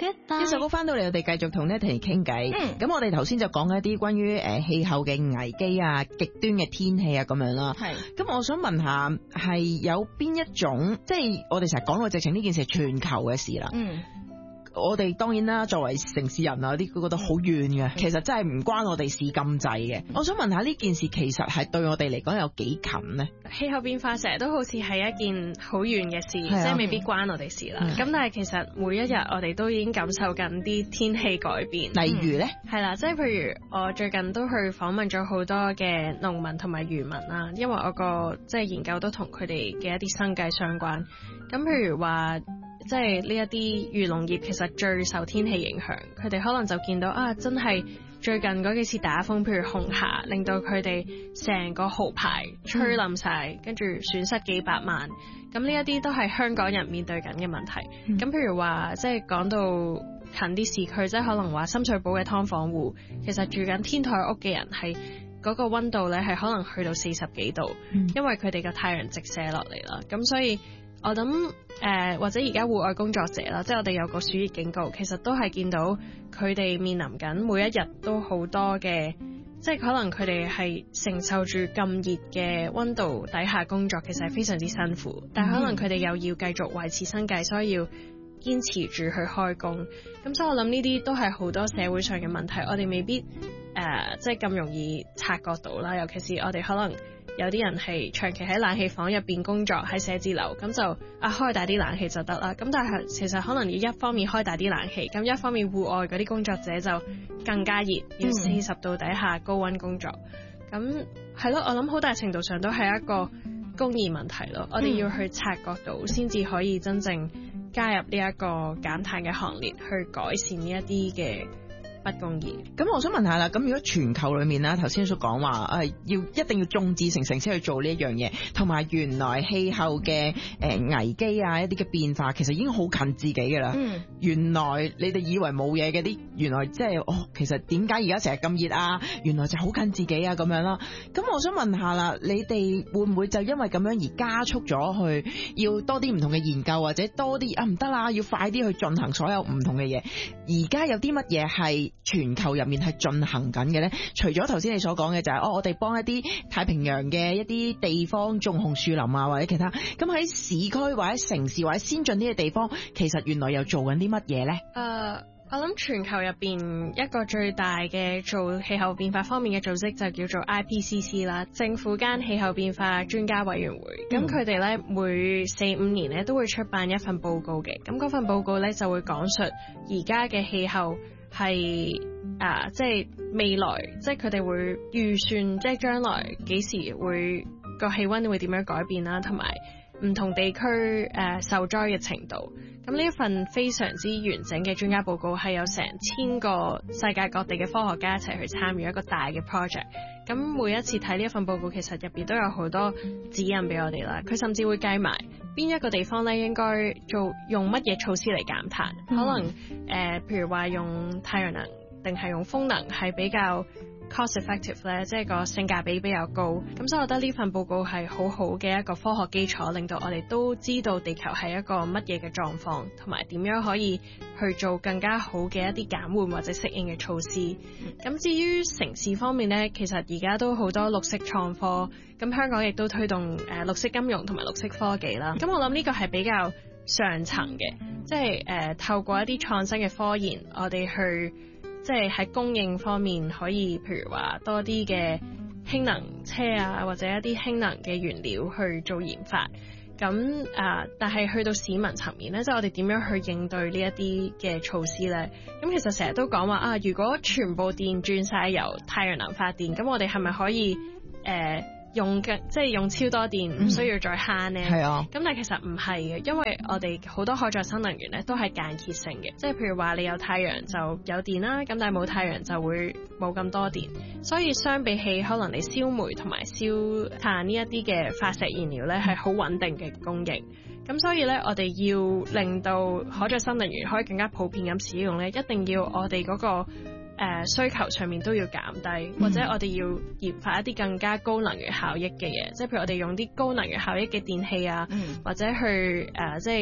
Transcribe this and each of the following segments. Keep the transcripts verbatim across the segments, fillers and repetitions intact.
一首歌翻到嚟，我哋繼續同 Natalie 傾偈。咁、嗯、我哋頭先就講一啲關於誒氣候嘅危機啊、極端嘅天氣啊咁樣啦。係。咁我想問下，係有邊一種，即係我哋成日講到直情呢件事係全球嘅事啦。嗯。我哋當然啦，作為城市人啊，啲佢覺得好遠嘅，其實真係唔關我哋事咁滯嘅。我想問下呢件事其實係對我哋嚟講有幾近呢？ 氣候變化成日都好似係一件好遠嘅事，即係未必關我哋事啦。咁但係其實每一日我哋都已經感受緊啲天氣改變。 例如呢？ 係啦，即係譬如我最近都去訪問咗好多嘅農民同埋漁民啦，因為我個即係研究都同佢哋嘅一啲生計相關。咁譬如話，即係呢一啲漁農業其實最受天氣影響，佢哋可能就見到啊，真係最近嗰幾次打風，譬如紅霞，令到佢哋成個蠔排吹冧晒，跟住損失幾百萬。咁呢一啲都係香港人面對緊嘅問題。咁、嗯、譬如話，即係講到近啲市區，即係可能話深水埗嘅劏房戶，其實住緊天台屋嘅人係嗰個溫度咧，係可能去到四十幾度，嗯、因為佢哋嘅太陽直射落嚟啦。咁所以我諗誒、呃，或者而家戶外工作者啦，即係我哋有個暑熱警告，其實都係見到佢哋面臨緊每一日都好多嘅，即係可能佢哋係承受住咁熱嘅溫度底下工作，其實係非常之辛苦。但係可能佢哋又要繼續維持生計，所以要堅持住去開工。咁所以我諗呢啲都係好多社會上嘅問題，我哋未必誒、呃，即係咁容易察覺到啦。尤其是我哋可能有啲人係長期喺冷氣房入邊工作，喺寫字樓，咁就啊開大啲冷氣就得啦。咁但係其實可能要一方面開大啲冷氣，咁一方面戶外嗰啲工作者就更加熱，要四十度底下高溫工作。咁係咯，我諗好大程度上都係一個公義問題咯。我哋要去察覺到，先至可以真正加入呢一個減碳嘅行列，去改善呢一啲嘅不公義。 咁我想問下啦，咁如果全球裏面啦，頭先所講話誒，要一定要眾志成城先去做呢一樣嘢，同埋原來氣候嘅誒危機啊，一啲嘅變化，其實已經好近自己噶啦。嗯，原來你哋以為冇嘢嘅啲，原來即係哦，其實點解而家成日咁熱啊？原來就好近自己啊，咁樣啦。咁我想問下啦，你哋會唔會就因為咁樣而加速咗去要多啲唔同嘅研究，或者多啲啊唔得啦，要快啲去進行所有唔同嘅嘢？而家有啲乜嘢係全球入面係進行緊嘅咧？除咗頭先你所講嘅就係、是、哦，我哋幫一啲太平洋嘅一啲地方種紅樹林啊，或者其他。咁喺市區或者城市或者先進啲嘅地方，其實原來又做緊啲乜嘢咧？誒、 uh，我諗全球入邊一個最大嘅做氣候變化方面嘅組織就叫做 I P C C 啦，政府間氣候變化專家委員會。咁佢哋咧每四五年咧都會出版一份報告嘅。咁嗰份報告咧就會講述而家嘅氣候係啊，即係未來，即係佢哋會預算，即係將來幾時會個氣溫會點樣改變啦，同埋唔同地區誒、呃、受災嘅程度。咁呢一份非常之完整嘅專家報告係有成千個世界各地嘅科學家一齊去參與一個大嘅 project。咁每一次睇呢一份報告，其實入邊都有好多指引俾我哋啦。佢甚至會計埋邊一個地方咧應該做用乜嘢措施嚟減碳，嗯、可能誒、呃、譬如話用太陽能定係用風能係比較 cost effective 咧，即係個性價比比較高。咁所以我覺得呢份報告係好好嘅一個科學基礎，令到我哋都知道地球係一個乜嘢嘅狀況，同埋點樣可以去做更加好嘅一啲減緩或者適應嘅措施。咁、嗯、至於城市方面呢，其實而家都好多綠色創科，咁香港亦都推動誒、呃、綠色金融同埋綠色科技啦。咁我諗呢個係比較上層嘅，即係誒透過一啲創新嘅科研，我哋去即係喺供應方面可以，譬如話多啲嘅氫能車啊，或者一啲氫能嘅原料去做研發。咁啊、呃，但係去到市民層面咧，即係我哋點樣去應對呢一啲嘅措施咧？咁其實成日都講話啊，如果全部電轉晒由太陽能發電，咁我哋係咪可以誒？呃用嘅即係用超多電，唔需要再慳呢？係、嗯、啊。咁但係其實唔係嘅，因為我哋好多可再生能源咧都係間歇性嘅，即係譬如話你有太陽就有電啦，咁但係冇太陽就會冇咁多電。所以相比起可能你燒煤同埋燒炭呢一啲嘅化石燃料咧，係好穩定嘅供應。咁所以咧，我哋要令到可再生能源可以更加普遍咁使用咧，一定要我哋嗰、嗰個誒、呃、需求上面都要減低，或者我哋要研發一啲更加高能源效益嘅嘢，即係譬如我哋用啲高能源效益嘅電器啊，嗯、或者去誒、呃、即係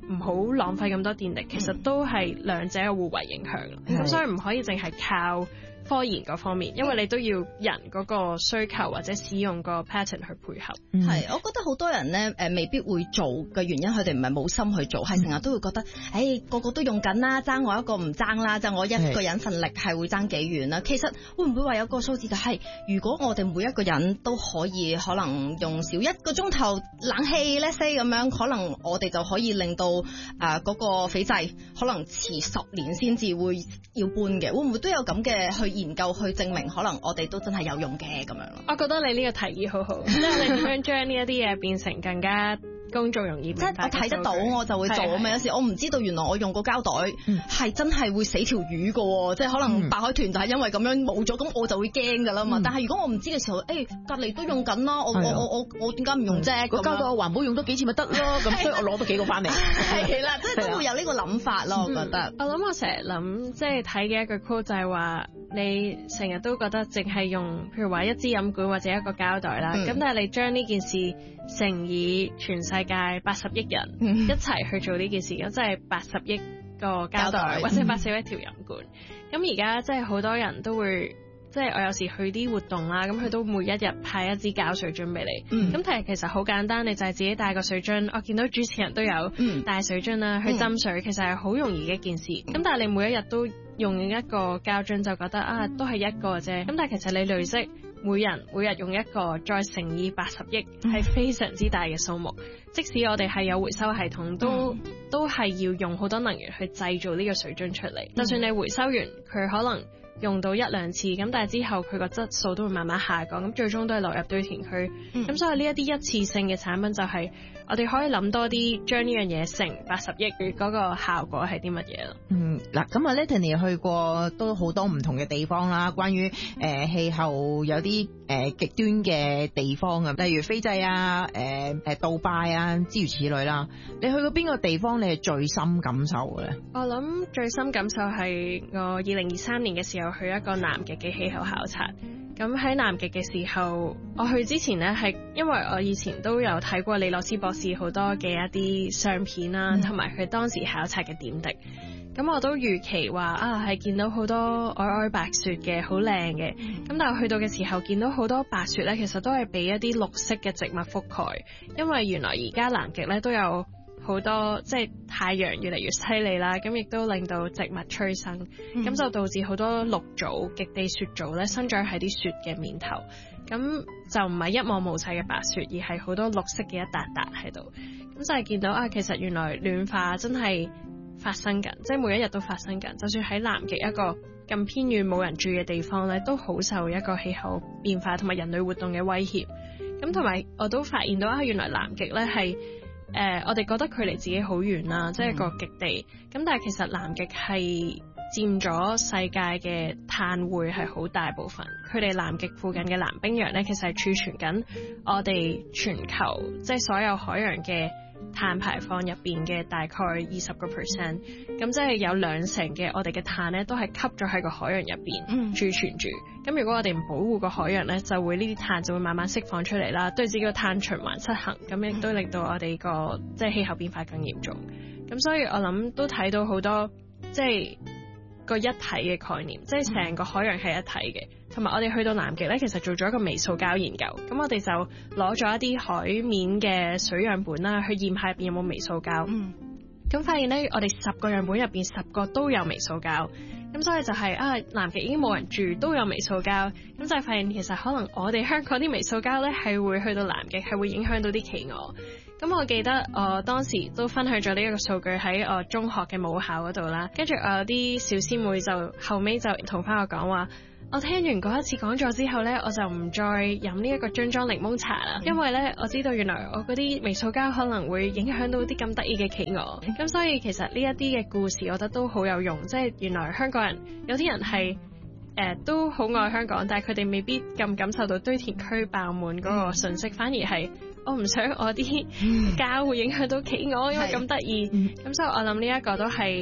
唔好浪費咁多電力，其實都係兩者嘅互為影響。咁、嗯、所以唔可以淨係靠科研嗰方面，因為你都要人嗰個需求或者使用個 pattern 去配合。 係、嗯，我覺得好多人咧誒未必會做嘅原因，佢哋唔係冇心去做，係成日都會覺得，誒、欸、個個都用緊啦，爭我一個唔爭啦，就我一個人份力係會爭幾遠啦。其實會唔會話有個數字就係、是，如果我哋每一個人都可以可能用少一個鐘頭冷氣 let's say 咁樣，可能我哋就可以令到誒嗰、呃那個斐濟可能遲十年先至會要搬嘅，會唔會都有咁嘅去研究去證明可能我哋都真係有用嘅咁樣咯？ 我覺得你呢個提議好好，即係你點樣將呢一啲嘢變成更加公眾容易明白， 即係我睇得到我就會做啊嘛。有時我唔知道原來我用個膠袋係真係會死條魚噶、嗯，即係可能白海豚就係因為咁樣冇咗，咁我就會驚噶啦嘛。嗯、但係如果我唔知嘅時候，誒隔離都用緊啦，我我我我我點解唔用啫？ 個膠袋環保用多幾次咪得咯，咁所以我攞多幾個翻嚟。 係啦，即係都會有呢個諗法咯，我覺得。 嗯、我諗我成日諗，即係睇嘅一句 quote 就係話，你成日都覺得淨係用，譬如話一支飲管或者一個膠袋啦，咁、嗯、但係你將呢件事乘以全世界八十億人、嗯、一齊去做呢件事，咁即係八十億個膠袋或者八十億條飲管。咁而家即係好多人都會，即係我有時去啲活動啦，咁佢都每一日派一支膠水樽俾你。咁、嗯、但係其實好簡單，你就係自己帶個水樽。我見到主持人都有帶水樽啦、嗯，去斟水，其實係好容易嘅一件事。咁、嗯、但係你每一日都用一個膠樽，就覺得啊，都係一個啫。咁但係其實你累積每人每日用一個，再乘以八十億，係非常之大嘅數目。即使我哋係有回收系統，都、嗯、都係要用好多能源去製造呢個水樽出嚟、嗯。就算你回收完，佢可能用到一兩次，咁但係之後佢個質素都會慢慢下降，咁最終都係落入堆填區。咁、嗯、所以呢一啲一次性嘅產品就係、是。我哋可以諗多啲，將呢樣嘢乘八十億嗰個效果係啲乜嘢咯？ 嗯，嗱，咁啊 Letany 去過都好多唔同嘅地方啦。關於誒氣候有啲誒極端嘅地方啊，例如斐濟啊、誒誒杜拜啊，諸如此類啦。你去過邊個地方？你係最深感受嘅咧？ 我諗最深感受係我二零二三年嘅時候去一個南極嘅氣候考察。咁喺南極嘅時候，我去之前呢，係因為我以前都有睇過李洛斯博士好多嘅一啲相片啦，同埋佢當時考察嘅點滴。咁我都預期話啊，係見到好多皚皚白雪嘅，好靚嘅。咁但係去到嘅時候，見到好多白雪呢，其實都係俾一啲綠色嘅植物覆蓋，因為原來而家南極呢都有好多即係太陽越嚟越犀利啦，咁亦都令到植物催生，咁、嗯、就導致好多綠藻、極地雪藻咧生長喺啲雪嘅面頭，咁就唔係一望無際嘅白雪，而係好多綠色嘅一笪笪喺度，咁就係見到啊，其實原來暖化真係發生緊，即係每一日都發生緊，就算喺南極一個咁偏遠冇人住嘅地方咧，都好受一個氣候變化同埋人類活動嘅威脅，咁同埋我都發現到啊，原來南極咧係誒、呃，我哋覺得距離自己好遠啦，即係個極地。咁、嗯、但係其實南極係佔咗世界嘅碳匯係好大部分。佢哋南極附近嘅南冰洋咧，其實係儲存緊我哋全球即係所有海洋嘅碳排放入邊嘅大概二十個 percent。咁即係有兩成嘅我哋嘅碳咧，都係吸咗喺個海洋入邊儲存住。咁、嗯、如果我哋唔保護個海洋咧，就會呢啲碳就會慢慢釋放出嚟啦，對自己個碳循環失衡，咁亦都令到我哋個即係氣候變化更嚴重。咁所以我諗都睇到好多即係個一體嘅概念，即係成個海洋係一體嘅。同埋我哋去到南極咧，其實做咗一個微塑膠研究，咁我哋就攞咗一啲海面嘅水樣本啦，去驗下入邊有冇微塑膠。嗯，咁發現咧，我哋十個樣本入邊十個都有微塑膠。咁所以就係、是、啊，南極已經冇人住，都有微塑膠。咁就係發現其實可能我哋香港啲微塑膠咧，係會去到南極係會影響到啲企鵝。咁我記得我當時都分享咗呢一個數據喺我中學嘅母校嗰度啦。跟住我有啲小師妹就後尾就同翻我講話，我聽完嗰一次講座之後呢，我就唔再飲呢一個樽裝檸檬茶啦，因為呢，我知道原來我嗰啲微塑膠可能會影響到啲咁得意嘅企鵝，咁所以其實呢一啲嘅故事我覺得都好有用，即係原來香港人有啲人係誒、呃、都好愛香港，但係佢哋未必咁感受到堆填區爆滿嗰個信息，反而係我唔想我啲膠會影響到企鵝，因為咁得意，咁所以我諗呢一個都係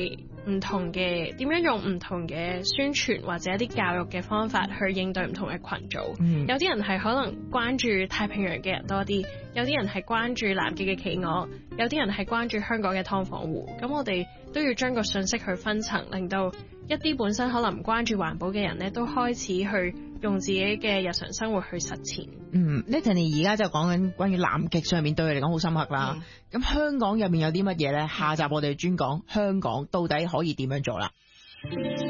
唔同嘅點樣用唔同嘅宣傳或者一啲教育嘅方法去應對唔同嘅群組。 嗯、 有啲人係可能關注太平洋嘅人多啲，有啲人係關注南極嘅企鵝，有啲人係關注香港嘅劏房戶。咁我哋都要將個信息去分層，令到一啲本身可能唔關注環保嘅人呢，都開始去用自己嘅日常生活去實踐。 嗯 Natalie 而家就講緊關於南極上面對佢嚟講好深刻啦。咁、嗯、香港入面有啲乜嘢呢？下集我哋專講香港到底可以點樣做啦。